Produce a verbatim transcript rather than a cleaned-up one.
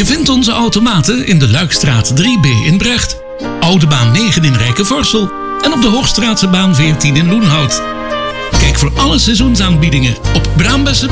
vindt onze automaten in de Luikstraat drie B in Brecht, Oude Baan negen in Rijkenvorsel en op de Hoogstraatse baan veertien in Loenhout. Kijk voor alle seizoensaanbiedingen op braambessen